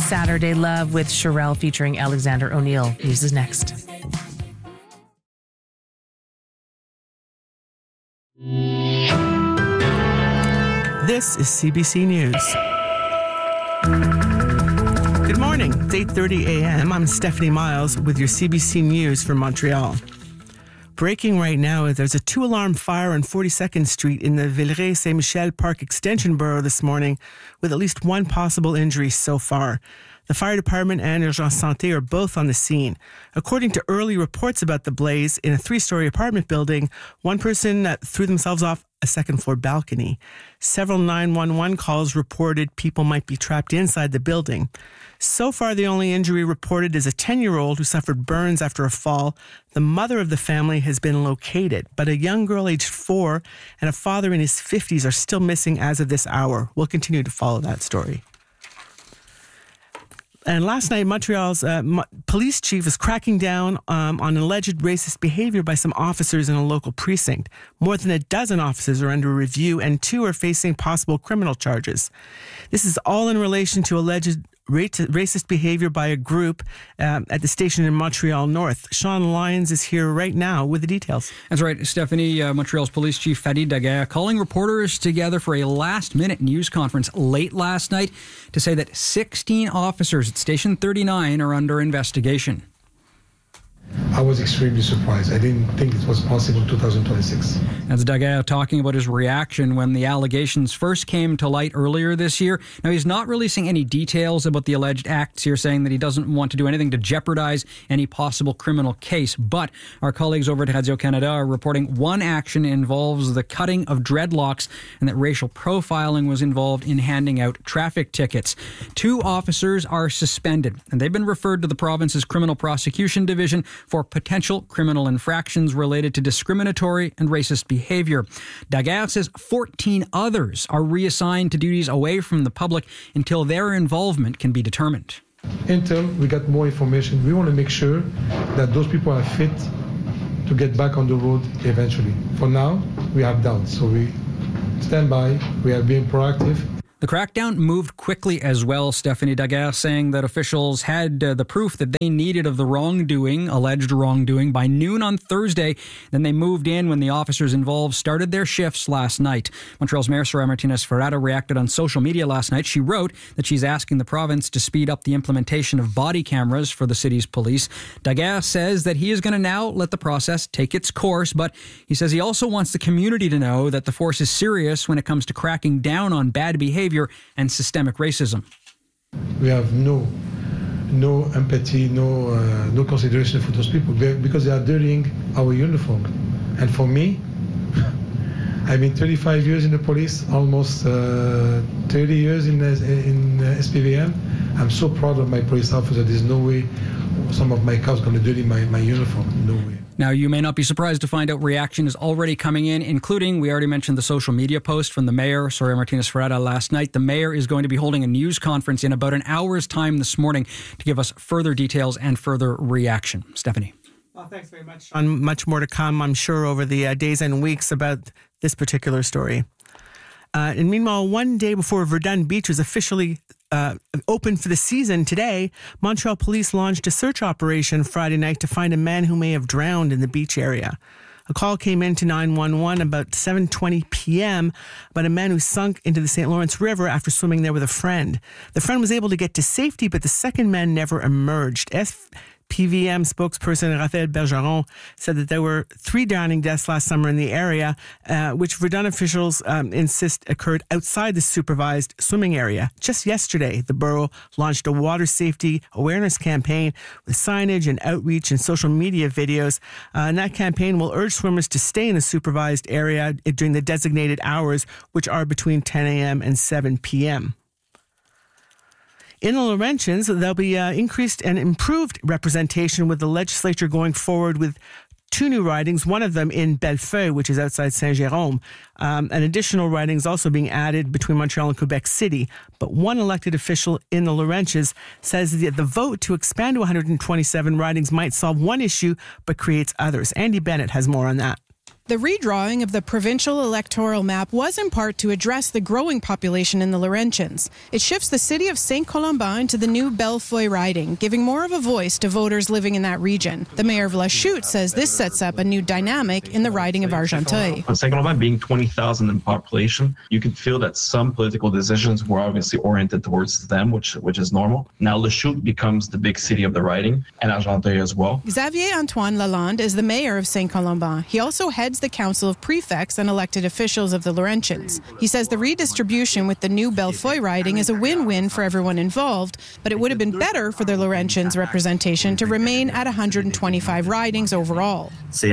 Saturday Love with Sherelle featuring Alexander O'Neill. News is next. This is CBC News. Good morning. It's 8:30 a.m. I'm Stephanie Miles with your CBC News from Montreal. Breaking right now, there's a 2-alarm fire on 42nd Street in the Villeray-Saint-Michel Park Extension borough this morning, with at least one possible injury so far. The fire department and Urgence Santé are both on the scene. According to early reports about the blaze in a 3-story apartment building, one person threw themselves off a second-floor balcony. Several 911 calls reported people might be trapped inside the building. So far, the only injury reported is a 10-year-old who suffered burns after a fall. The mother of the family has been located, but a young girl aged 4 and a father in his 50s are still missing as of this hour. We'll continue to follow that story. And last night, Montreal's police chief is cracking down on alleged racist behavior by some officers in a local precinct. More than a dozen officers are under review, and 2 are facing possible criminal charges. This is all in relation to alleged racist behavior by a group at the station in Montreal North. Sean Lyons is here right now with the details. That's right, Stephanie. Montreal's police chief Farid Daguerre calling reporters together for a last-minute news conference late last night to say that 16 officers at Station 39 are under investigation. I was extremely surprised. I didn't think it was possible in 2026. That's Daguerre talking about his reaction when the allegations first came to light earlier this year. Now, he's not releasing any details about the alleged acts here, saying that he doesn't want to do anything to jeopardize any possible criminal case. But our colleagues over at Radio-Canada are reporting one action involves the cutting of dreadlocks and that racial profiling was involved in handing out traffic tickets. 2 officers are suspended, and they've been referred to the province's Criminal Prosecution Division for potential criminal infractions related to discriminatory and racist behavior. Daguerre says 14 others are reassigned to duties away from the public until their involvement can be determined. Until we get more information, we want to make sure that those people are fit to get back on the road eventually. For now, we have doubts, so we stand by. We are being proactive. The crackdown moved quickly as well, Stephanie. Daguerre saying that officials had the proof that they needed of the alleged wrongdoing, by noon on Thursday. Then they moved in when the officers involved started their shifts last night. Montreal's Mayor Soraya Martinez-Ferrada reacted on social media last night. She wrote that she's asking the province to speed up the implementation of body cameras for the city's police. Daguerre says that he is going to now let the process take its course, but he says he also wants the community to know that the force is serious when it comes to cracking down on bad behavior and systemic racism. We have no empathy, no consideration for those people because they are dirtying our uniform. And for me, I've been 35 years in the police, almost 30 years in SPVM. I'm so proud of my police officer. There's no way some of my cops are going to dirty my uniform. No way. Now, you may not be surprised to find out reaction is already coming in, including, we already mentioned the social media post from the mayor, Soraya Martinez-Ferrada, last night. The mayor is going to be holding a news conference in about an hour's time this morning to give us further details and further reaction. Stephanie. Well, thanks very much. Much more to come, I'm sure, over the days and weeks about this particular story. And meanwhile, one day before Verdun Beach was officially open for the season today, Montreal police launched a search operation Friday night to find a man who may have drowned in the beach area. A call came in to 911 about 7:20 p.m. about a man who sunk into the St. Lawrence River after swimming there with a friend. The friend was able to get to safety, but the second man never emerged. PVM spokesperson Raphaël Bergeron said that there were 3 drowning deaths last summer in the area, which Verdun officials insist occurred outside the supervised swimming area. Just yesterday, the borough launched a water safety awareness campaign with signage and outreach and social media videos. And that campaign will urge swimmers to stay in the supervised area during the designated hours, which are between 10 a.m. and 7 p.m. In the Laurentians, there'll be increased and improved representation with the legislature going forward with 2 new ridings, one of them in Bellefeuille, which is outside Saint-Jérôme. An additional riding is also being added between Montreal and Quebec City. But one elected official in the Laurentians says that the vote to expand to 127 ridings might solve one issue, but creates others. Andy Bennett has more on that. The redrawing of the provincial electoral map was in part to address the growing population in the Laurentians. It shifts the city of Saint-Colomban into the new Bellefeuille riding, giving more of a voice to voters living in that region. The mayor of Lachute says this sets up a new dynamic in the riding of Argenteuil. Saint-Colomban being 20,000 in population, you could feel that some political decisions were obviously oriented towards them, which is normal. Now Lachute becomes the big city of the riding, and Argenteuil as well. Xavier Antoine Lalonde is the mayor of Saint-Colomban. He also heads the Council of Prefects and elected officials of the Laurentians. He says the redistribution with the new Bellefeuille riding is a win-win for everyone involved, but it would have been better for the Laurentians' representation to remain at 125 ridings overall.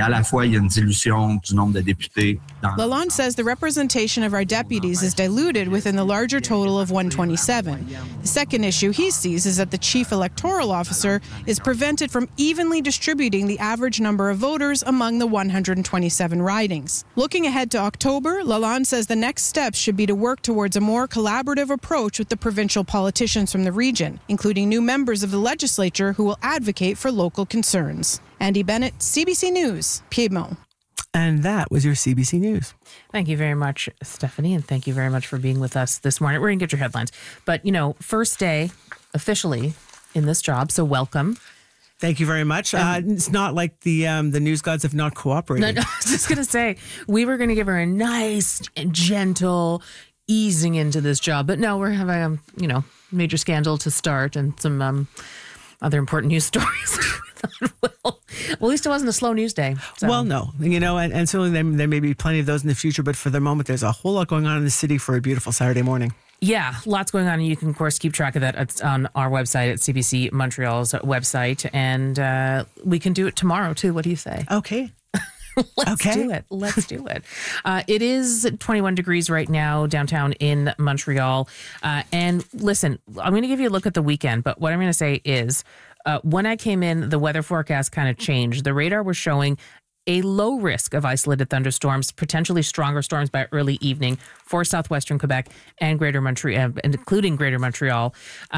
Lalonde says the representation of our deputies is diluted within the larger total of 127. The second issue he sees is that the chief electoral officer is prevented from evenly distributing the average number of voters among the 127 ridings. Looking ahead to October, Lalonde says the next steps should be to work towards a more collaborative approach with the provincial politicians from the region, including new members of the legislature who will advocate for local concerns. Andy Bennett, CBC News, Piedmont. And that was your CBC News. Thank you very much, Stephanie, and thank you very much for being with us this morning. We're going to get your headlines. But, first day officially in this job, so welcome. Thank you very much. It's not like the news gods have not cooperated. No, I was just going to say, we were going to give her a nice and gentle easing into this job. But no, we're having a, major scandal to start and some other important news stories. Well, at least it wasn't a slow news day. So. Well, no. And certainly there may be plenty of those in the future. But for the moment, there's a whole lot going on in the city for a beautiful Saturday morning. Yeah, lots going on. And you can, of course, keep track of that. It's on our website at CBC Montreal's website. And we can do it tomorrow, too. What do you say? Okay. Let's do it. It is 21 degrees right now downtown in Montreal. And listen, I'm going to give you a look at the weekend. But what I'm going to say is when I came in, the weather forecast kind of changed. The radar was showing a low risk of isolated thunderstorms, potentially stronger storms by early evening for southwestern Quebec and Greater Montreal, including Greater Montreal.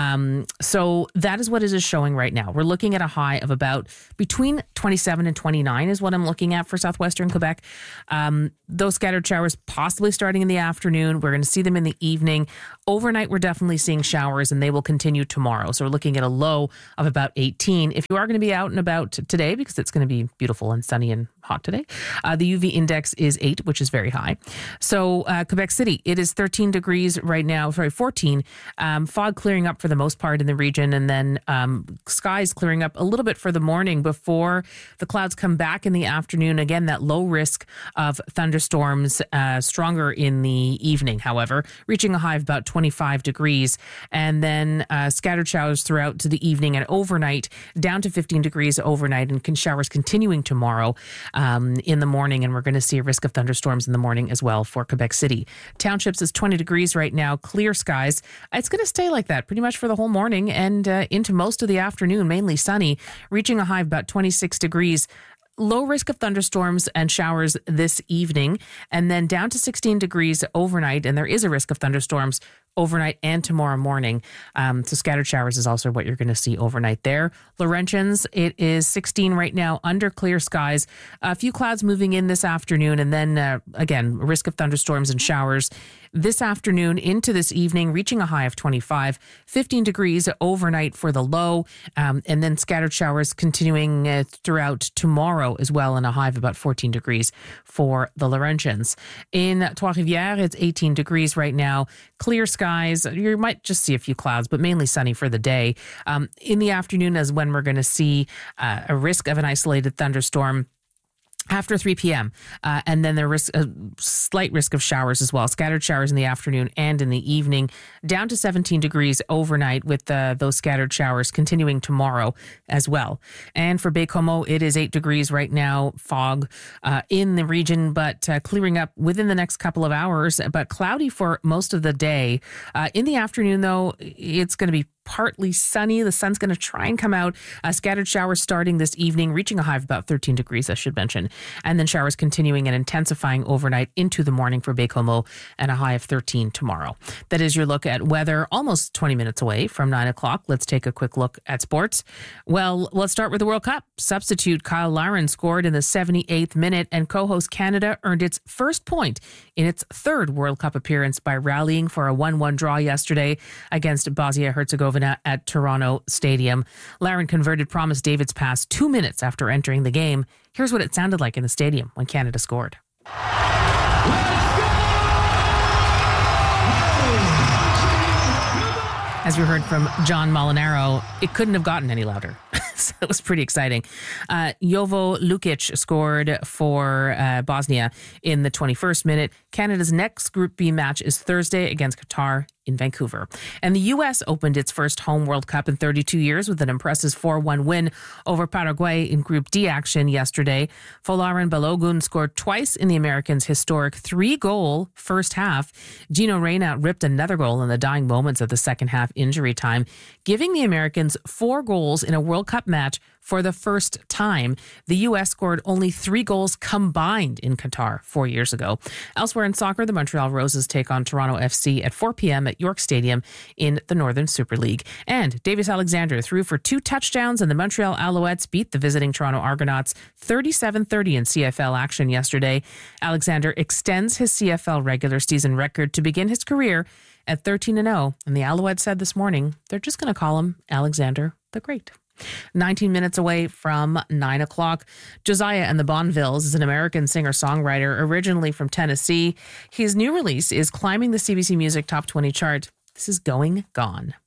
So that is what it is showing right now. We're looking at a high of about between 27 and 29 is what I'm looking at for southwestern Quebec. Those scattered showers possibly starting in the afternoon. We're going to see them in the evening. Overnight, we're definitely seeing showers, and they will continue tomorrow. So we're looking at a low of about 18. If you are going to be out and about today, because it's going to be beautiful and sunny and hot today, the UV index is 8, which is very high. So Quebec City, it is 13 degrees right now, 14. Fog clearing up for the most part in the region, and then skies clearing up a little bit for the morning before the clouds come back in the afternoon. Again, that low risk of thunderstorms stronger in the evening, however, reaching a high of about 25 degrees. And then scattered showers throughout to the evening and overnight, down to 15 degrees overnight, and showers continuing tomorrow in the morning. And we're going to see a risk of thunderstorms in the morning as well for Quebec City. Townships is 20 degrees right now, clear skies. It's going to stay like that pretty much for the whole morning and into most of the afternoon, mainly sunny, reaching a high of about 26 degrees. Low risk of thunderstorms and showers this evening, and then down to 16 degrees overnight. And there is a risk of thunderstorms overnight and tomorrow morning. So scattered showers is also what you're going to see overnight there. Laurentians, it is 16 right now under clear skies. A few clouds moving in this afternoon, and then again, risk of thunderstorms and showers this afternoon into this evening, reaching a high of 25, 15 degrees overnight for the low, and then scattered showers continuing throughout tomorrow as well, and a high of about 14 degrees for the Laurentians. In Trois-Rivières, it's 18 degrees right now, clear skies. You might just see a few clouds, but mainly sunny for the day. In the afternoon is when we're going to see a risk of an isolated thunderstorm after 3 p.m. And then there is a slight risk of showers as well. Scattered showers in the afternoon and in the evening, down to 17 degrees overnight with those scattered showers continuing tomorrow as well. And for Baie-Comeau, it is 8 degrees right now, fog in the region, but clearing up within the next couple of hours, but cloudy for most of the day. In the afternoon, though, it's going to be partly sunny. The sun's going to try and come out. Scattered showers starting this evening, reaching a high of about 13 degrees, I should mention. And then showers continuing and intensifying overnight into the morning for Baie-Comeau, and a high of 13 tomorrow. That is your look at weather, almost 20 minutes away from 9 o'clock. Let's take a quick look at sports. Well, let's start with the World Cup. Substitute Kyle Larin scored in the 78th minute, and co-host Canada earned its first point in its third World Cup appearance by rallying for a 1-1 draw yesterday against Bosnia-Herzegovina at Toronto Stadium. Larin converted Promise David's pass 2 minutes after entering the game. Here's what it sounded like in the stadium when Canada scored. As we heard from John Molinaro, it couldn't have gotten any louder. So it was pretty exciting. Jovo Lukic scored for Bosnia in the 21st minute. Canada's next Group B match is Thursday against Qatar in Vancouver. And the U.S. opened its first home World Cup in 32 years with an impressive 4-1 win over Paraguay in Group D action yesterday. Folarin Balogun scored twice in the Americans' historic 3-goal first half. Gino Reyna ripped another goal in the dying moments of the second half injury time, giving the Americans 4 goals in a World Cup match for the first time. The U.S. scored only 3 goals combined in Qatar 4 years ago. Elsewhere in soccer, the Montreal Roses take on Toronto FC at 4 p.m. at York Stadium in the Northern Super League. And Davis Alexander threw for 2 touchdowns, and the Montreal Alouettes beat the visiting Toronto Argonauts 37-30 in CFL action yesterday. Alexander extends his CFL regular season record to begin his career at 13-0, and the Alouettes said this morning they're just going to call him Alexander the Great. 19 minutes away from 9 o'clock. Josiah and the Bonvilles is an American singer-songwriter originally from Tennessee. His new release is climbing the CBC Music Top 20 chart. This is Going Gone.